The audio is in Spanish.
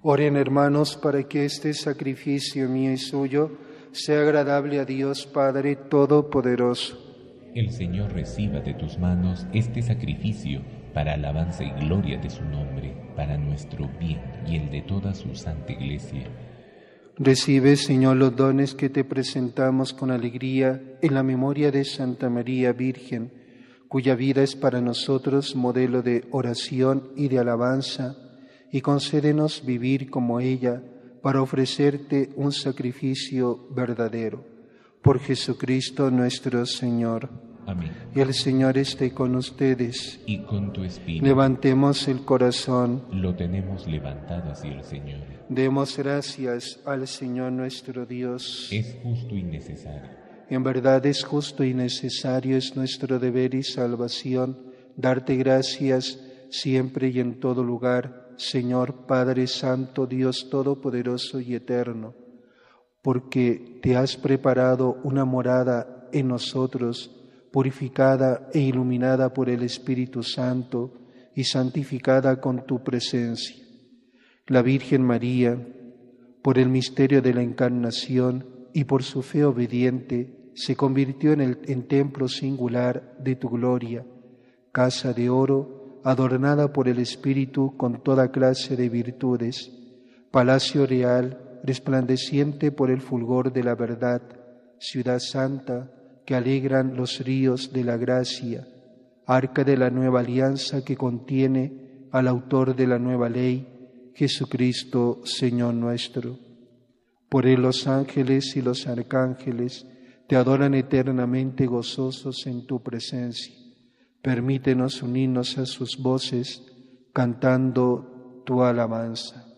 Oren, hermanos, para que este sacrificio mío y suyo sea agradable a Dios Padre Todopoderoso. El Señor reciba de tus manos este sacrificio para alabanza y gloria de su nombre, para nuestro bien y el de toda su santa Iglesia. Recibe, Señor, los dones que te presentamos con alegría en la memoria de Santa María Virgen, cuya vida es para nosotros modelo de oración y de alabanza, y concédenos vivir como ella para ofrecerte un sacrificio verdadero. Por Jesucristo nuestro Señor. Amén. Y el Señor esté con ustedes. Y con tu espíritu. Levantemos el corazón. Lo tenemos levantado hacia el Señor. Demos gracias al Señor nuestro Dios. Es justo y necesario. En verdad es justo y necesario, es nuestro deber y salvación, darte gracias siempre y en todo lugar, Señor Padre Santo, Dios Todopoderoso y Eterno, porque te has preparado una morada en nosotros, purificada e iluminada por el Espíritu Santo y santificada con tu presencia. La Virgen María, por el misterio de la Encarnación y por su fe obediente, se convirtió en templo singular de tu gloria, casa de oro, adornada por el Espíritu con toda clase de virtudes, palacio real, resplandeciente por el fulgor de la verdad, ciudad santa, que alegran los ríos de la gracia, arca de la nueva alianza que contiene al autor de la nueva ley, Jesucristo, Señor nuestro. Por él los ángeles y los arcángeles te adoran eternamente gozosos en tu presencia. Permítenos unirnos a sus voces, cantando tu alabanza.